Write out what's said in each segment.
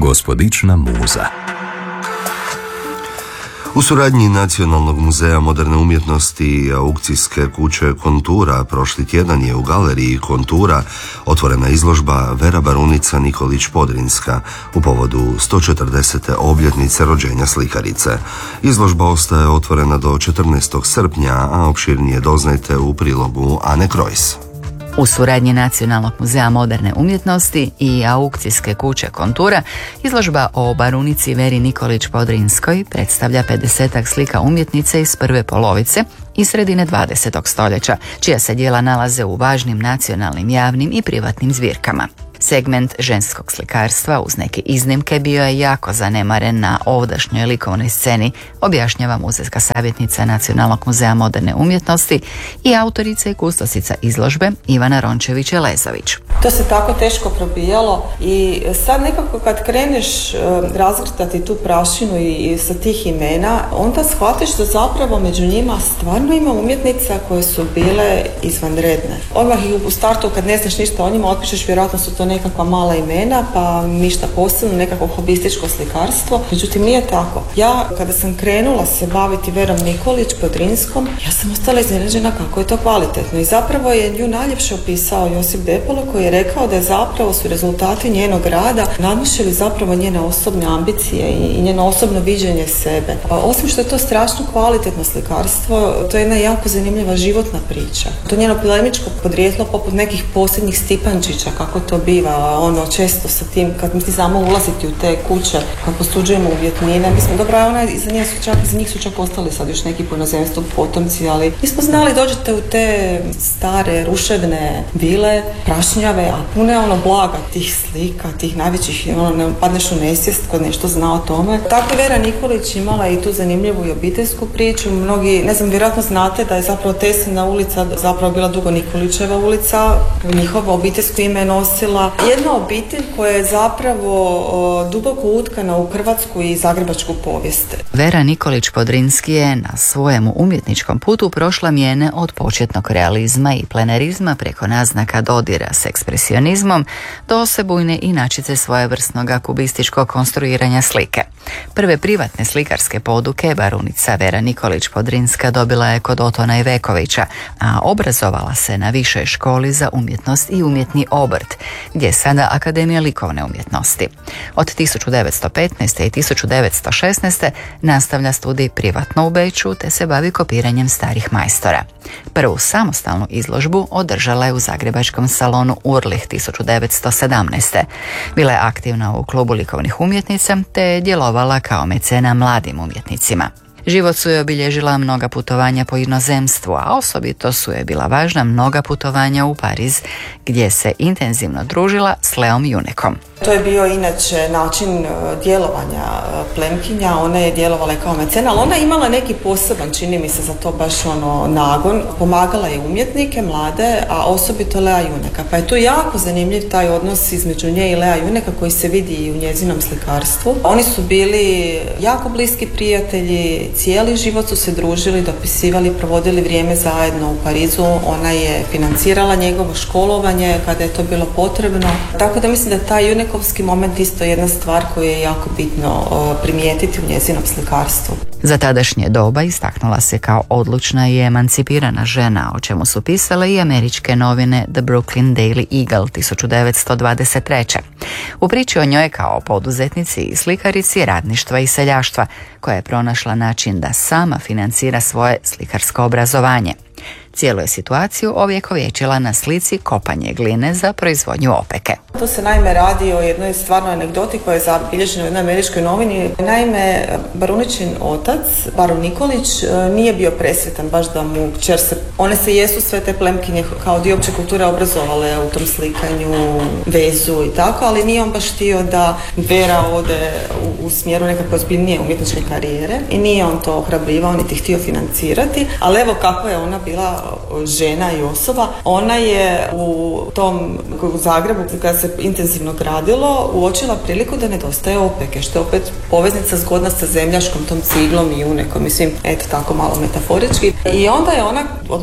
Gospodična muza. U suradnji Nacionalnog muzeja moderne umjetnosti i aukcijske kuće Kontura prošli tjedan je u galeriji Kontura otvorena izložba Vera Barunica Nikolić-Podrinska u povodu 140. obljetnice rođenja slikarice. Izložba ostaje otvorena do 14. srpnja, a opširnije doznajte u prilogu Ane Krojs. U suradnji Nacionalnog muzeja moderne umjetnosti i aukcijske kuće Kontura, izložba o barunici Veri Nikolić-Podrinskoj predstavlja 50-ak slika umjetnice iz prve polovice i sredine 20. stoljeća, čija se djela nalaze u važnim nacionalnim, javnim i privatnim zbirkama. Segment ženskog slikarstva uz neke iznimke bio je jako zanemaren na ovdašnjoj likovnoj sceni, objašnjava muzejska savjetnica Nacionalnog muzeja moderne umjetnosti i autorica i kustosica izložbe Ivana Rončević-Elezović. To se tako teško probijalo i sad nekako kad kreneš razvrtati tu prašinu i sa tih imena, onda shvatiš da zapravo među njima stvarno ima umjetnica koje su bile izvanredne. Odmah i u startu kad ne znaš ništa o njima, otpišeš vjerojatno su to nekakva mala imena, pa ništa posebno, nekako hobističko slikarstvo. Međutim, nije tako. Ja, kada sam krenula se baviti Verom Nikolić-Podrinskom, ja sam ostala iznenađena kako je to kvalitetno. I zapravo je nju najljepše opisao Josip Depolo, koji je rekao da je zapravo su rezultati njenog rada nadmašili zapravo njene osobne ambicije i njeno osobno viđenje sebe. Osim što je to strašno kvalitetno slikarstvo, to je jedna jako zanimljiva životna priča. To njeno plemičko podrijetlo poput nekih posljednjih Stipančića, kako to biva, često sa tim, kad mi znamo ulaziti u te kuće, kad posuđujemo uvjetnine. Mislim, dobro, ona iza njih su čak ostali sad još neki po inozemstvu potomci, ali mi smo znali, dođete u te stare, ruševne vile, prašnjave, a pune blaga tih slika, tih najvećih, ne padneš u nesvijest kod nešto zna o tome. Tako je Vera Nikolić imala i tu zanimljivu i obiteljsku priču. Mnogi, ne znam, vjerojatno znate da je zapravo Teslina ulica zapravo bila dugo Nikolićeva ulica, njihovo obiteljsko ime je nosila. Jedna obitelj koja je zapravo duboko utkana u hrvatsku i zagrebačku povijest. Vera Nikolić-Podrinski je na svojemu umjetničkom putu prošla mijene od početnog realizma i plenerizma preko naznaka dodira s ekspresionizmom do osebujne inačice svojevrsnog kubističkog konstruiranja slike. Prve privatne slikarske poduke barunica Vera Nikolić-Podrinska dobila je kod Otona Ivekovića, a obrazovala se na Višoj školi za umjetnost i umjetni obrt, gdje je sada Akademija likovne umjetnosti. Od 1915. i 1916. nastavlja studij privatno u Beču te se bavi kopiranjem starih majstora. Prvu samostalnu izložbu održala je u zagrebačkom salonu Urlih 1917. Bila je aktivna u klubu likovnih umjetnica te je djelovala kao mecena mladim umjetnicima. Život su joj obilježila mnoga putovanja po inozemstvu, a osobito su joj bila važna mnoga putovanja u Pariz, gdje se intenzivno družila s Leom Junekom. To je bio inače način djelovanja plemkinja, ona je djelovala kao mecena, ali ona je imala neki poseban, čini mi se za to baš nagon. Pomagala je umjetnike, mlade, a osobito Lea Juneka. Pa je tu jako zanimljiv taj odnos između nje i Lea Juneka koji se vidi i u njezinom slikarstvu. Oni su bili jako bliski prijatelji, cijeli život su se družili, dopisivali, provodili vrijeme zajedno u Parizu. Ona je financirala njegovo školovanje kada je to bilo potrebno. Tako da mislim da taj Junekovski moment isto jedna stvar koju je jako bitno primijetiti u njezinom slikarstvu. Za tadašnje doba istaknula se kao odlučna i emancipirana žena, o čemu su pisale i američke novine The Brooklyn Daily Eagle 1923. U priči o njoj kao poduzetnici i slikarici radništva i seljaštva, koja je pronašla način da sama financira svoje slikarsko obrazovanje. Cijelu je situaciju ovjekovječila na slici kopanje gline za proizvodnju opeke. To se naime radi o jednoj stvarnoj anegdoti koja je zabilježena u jednoj američkoj novini. Naime, Baruničin otac, Baron Nikolić, nije bio presretan baš da mu kćer se... One se jesu sve te plemkinje kao dio opće kulture obrazovale u tom slikanju, vezu i tako, ali nije on baš htio da Vera ode u smjeru nekakve ozbiljnije umjetničke karijere i nije on to ohrabrivao niti htio financirati, ali evo kako je ona bila žena i osoba. Ona je u tom Zagrebu, kada se intenzivno gradilo, uočila priliku da nedostaje opeke, što je opet poveznica zgodna sa zemljaškom, tom ciglom i Junekom, mislim, eto tako malo metaforički. I onda je ona odlučila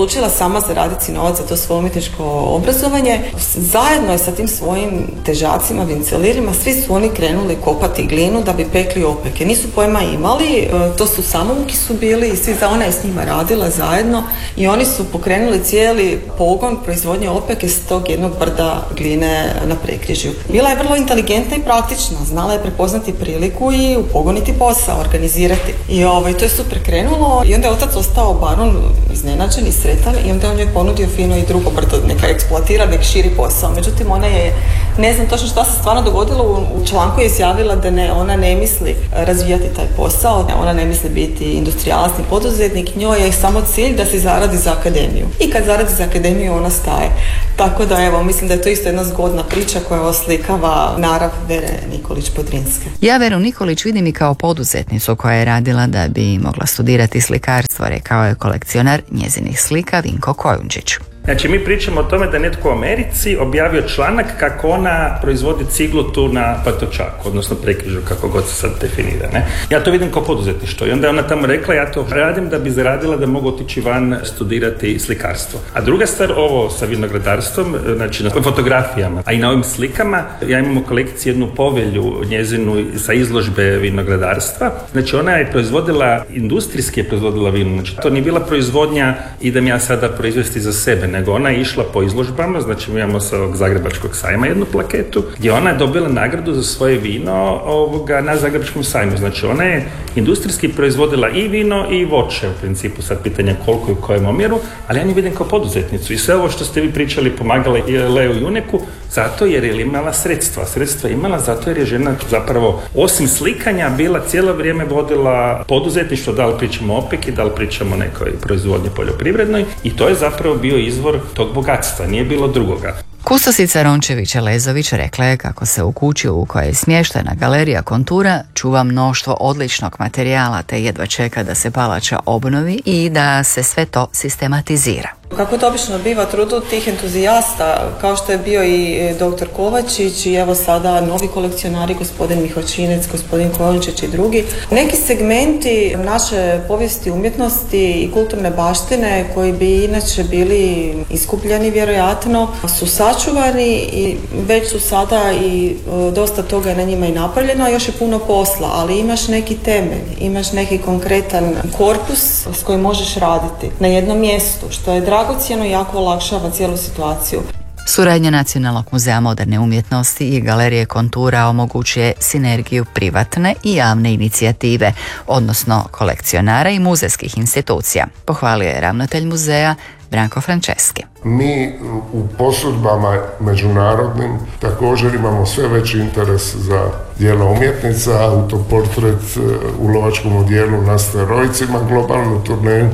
odlučila sama zaraditi si novac za to svoje umjetničko obrazovanje. Zajedno je sa tim svojim težacima, vincelirima, svi su oni krenuli kopati glinu da bi pekli opeke. Nisu pojma imali, to su samouki su bili i ona je s njima radila zajedno i oni su pokrenuli cijeli pogon proizvodnje opeke s tog jednog brda gline na Prekrižju. Bila je vrlo inteligentna i praktična, znala je prepoznati priliku i upogoniti posao, organizirati. I to je super krenulo i onda je otac ostao baron iznenađen i sretan i onda on je ponudio fino i drugo brdo, neka eksploatira, nek širi posao. Međutim, ona je, ne znam točno šta se stvarno dogodilo, u članku je izjavila da ona ne misli razvijati taj posao, ona ne misli biti industrijalni poduzetnik, njoj je samo cilj da se zaradi za akademiju. I kad zaradi za akademiju, ona staje. Tako da, mislim da je to isto jedna zgodna priča koja oslikava narav Vere Nikolić-Podrinske. Ja Veru Nikolić vidim i kao poduzetnicu koja je radila da bi mogla studirati slikarstvo, rekao je kolekcionar njezinih slika Vinko Kojundžić. Znači, mi pričamo o tome da je netko u Americi objavio članak kako ona proizvodi ciglu tu na Pantovčaku, odnosno Prekrižju, kako god se sad definira. Ne? Ja to vidim kao poduzetništvo i onda je ona tamo rekla, ja to radim da bi zaradila da mogu otići van studirati slikarstvo. A druga stvar, ovo sa vinogradarstvom, znači na fotografijama, a i na ovim slikama, ja imam u kolekciji jednu povelju njezinu sa izložbe vinogradarstva. Znači, ona je proizvodila, industrijski je proizvodila vino. Znači, to nije bila proizvodnja idem ja sada proizvesti za sebe, nego ona je išla po izložbama, znači mi imamo sa Zagrebačkog sajma jednu plaketu, gdje ona je dobila nagradu za svoje vino na Zagrebačkom sajmu. Znači ona je industrijski proizvodila i vino i voće, u principu, sad pitanje koliko i u kojem omjeru, ali ja nju vidim kao poduzetnicu i sve ovo što ste vi pričali pomagala Leu Juneku, zato jer je imala sredstva. Sredstva je imala zato jer je žena zapravo, osim slikanja, bila cijelo vrijeme vodila poduzetništvo, da li pričamo o opeki, da li pričamo o nekoj proizvodnji poljoprivrednoj, i to je zapravo bio izvor tog bogatstva, nije bilo drugoga. Kustosica Rončević-Lezović rekla je kako se u kući u kojoj je smještena galerija Kontura čuva mnoštvo odličnog materijala te jedva čeka da se palača obnovi i da se sve to sistematizira. Kako to obično biva trudu tih entuzijasta, kao što je bio i dr. Kovačić i evo sada novi kolekcionari, gospodin Mihočinec, gospodin Kojundžić i drugi. Neki segmenti naše povijesti umjetnosti i kulturne baštine koji bi inače bili iskupljeni vjerojatno su sačuvani i već su sada i dosta toga je na njima i napravljeno, a još je puno posla, ali imaš neki temelj, imaš neki konkretan korpus s kojim možeš raditi na jednom mjestu, što je dragocjeno i jako olakšava cijelu situaciju. Suradnja Nacionalnog muzeja moderne umjetnosti i galerije Kontura omogućuje sinergiju privatne i javne inicijative, odnosno kolekcionara i muzejskih institucija, pohvalio je ravnatelj muzeja Branko Franceski. Mi u posudbama međunarodnim također imamo sve veći interes za djela umjetnica, autoportret u lovačkom odjelu na Starojcima, globalnu turneju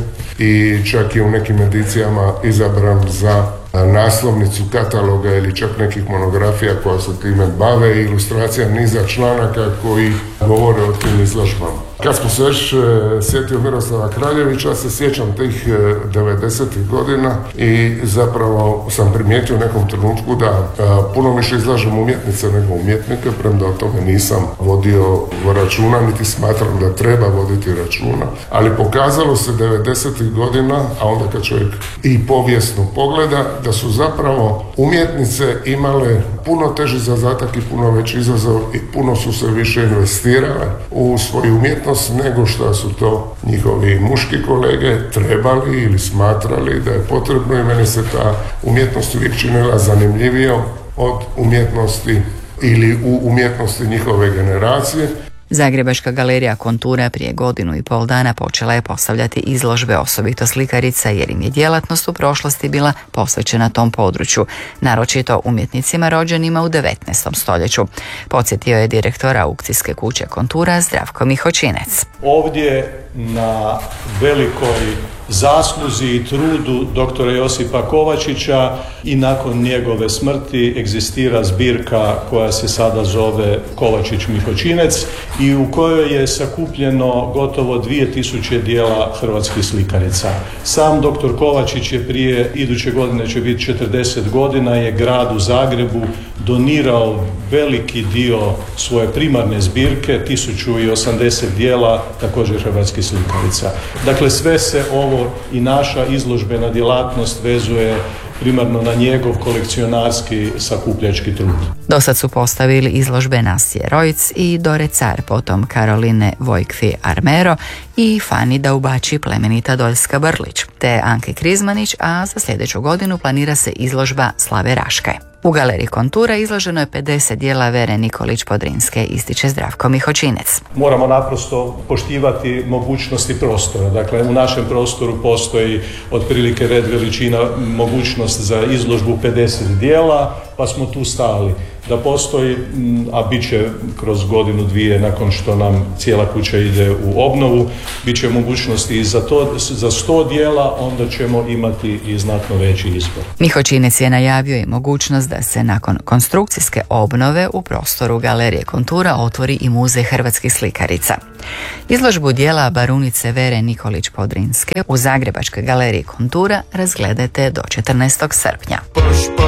i čak i u nekim edicijama izabran za naslovnicu kataloga ili čak nekih monografija koja se time bave i ilustracija niza članaka koji govore o tim izložbama. Kad smo se već sjetio Miroslava Kraljevića, se sjećam tih 90. godina i zapravo sam primijetio u nekom trenutku da puno više izlažem umjetnice nego umjetnike, premda o tome nisam vodio računa, niti smatram da treba voditi računa, ali pokazalo se 90. godina, a onda kad čovjek i povijesno pogleda, da su zapravo umjetnice imale puno teži zadatak i puno veći izazov i puno su se više investirale u svoju umjetnost nego što su to njihovi muški kolege trebali ili smatrali da je potrebno, i meni se ta umjetnost uvijek činila zanimljivijom od umjetnosti ili u umjetnosti njihove generacije. Zagrebačka galerija Kontura prije 1,5 dana počela je postavljati izložbe osobito slikarica jer im je djelatnost u prošlosti bila posvećena tom području, naročito umjetnicima rođenima u 19. stoljeću. Podsjetio je direktor aukcijske kuće Kontura Zdravko Mihočinec. Ovdje na velikoj zasluzi i trudu doktora Josipa Kovačića i nakon njegove smrti egzistira zbirka koja se sada zove Kovačić Mihočinec i u kojoj je sakupljeno gotovo 2000 dijela hrvatskih slikarica. Sam doktor Kovačić je iduće godine će biti 40 godina, je gradu Zagrebu donirao veliki dio svoje primarne zbirke, 1080 dijela, također hrvatskih slikarica. Dakle, sve se ovo i naša izložbena djelatnost vezuje primarno na njegov kolekcionarski sakupljački trud. Dosad su postavili izložbe Nasije Rojc i Dore Car, potom Karoline Vojkfi Armero i Fani Daubači Plemenita Doljska Brlić, te Anke Krizmanić, a za sljedeću godinu planira se izložba Slave Raškaj. U galeriji Kontura izloženo je 50 dijela Vere Nikolić Podrinske, ističe Zdravko Mihočinec. Moramo naprosto poštivati mogućnosti prostora. Dakle, u našem prostoru postoji otprilike red veličina mogućnost za izložbu 50 dijela, pa smo tu stali. Da postoji, a bit će kroz godinu, dvije nakon što nam cijela kuća ide u obnovu, bit će mogućnosti i za 100 dijela, onda ćemo imati i znatno veći izbor. Mihočinec je najavio i mogućnost da se nakon konstrukcijske obnove u prostoru Galerije Kontura otvori i muzej hrvatskih slikarica. Izložbu dijela barunice Vere Nikolić Podrinske u Zagrebačkoj galeriji Kontura razgledajte do 14. srpnja.